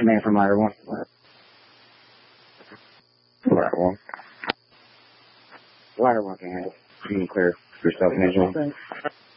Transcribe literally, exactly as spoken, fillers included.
Man from Ladder one. Ladder one. Ladder one can handle. You can clear yourself, Angel.